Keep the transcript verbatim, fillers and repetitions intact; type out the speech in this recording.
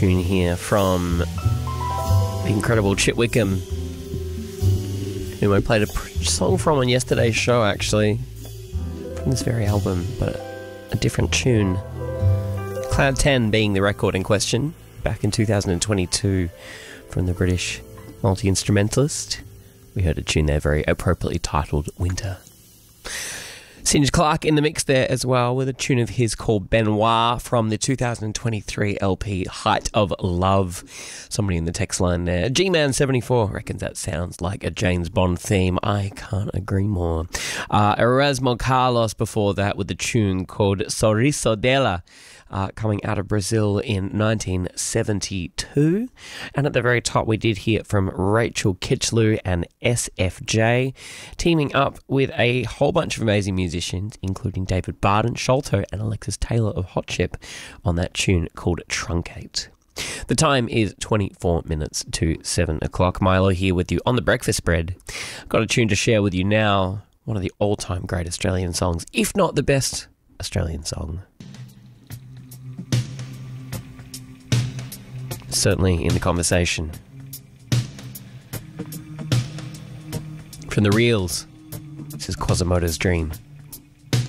tune here from the incredible Chip Wickham, whom I played a song from on yesterday's show, actually, from this very album, but a different tune. Cloud ten being the record in question, back in two thousand twenty-two, from the British multi-instrumentalist. We heard a tune there very appropriately titled Winter. Singe Clark in the mix there as well, with a tune of his called Benoit from the two thousand twenty-three L P Height of Love. Somebody in the text line there, G Man seventy-four, reckons that sounds like a James Bond theme. I can't agree more. Uh, Erasmo Carlos before that with the tune called Sorriso dela, Uh, coming out of Brazil in nineteen seventy-two. And at the very top we did hear from Rachel Kitchlew and S F J, teaming up with a whole bunch of amazing musicians, including David Barden, Sholto and Alexis Taylor of Hot Chip, on that tune called Truncate. The time is twenty-four minutes to seven o'clock. Milo here with you on the breakfast spread. Got a tune to share with you now, one of the all-time great Australian songs, if not the best Australian song. Certainly in the conversation. From the Reels, this is Quasimodo's Dream.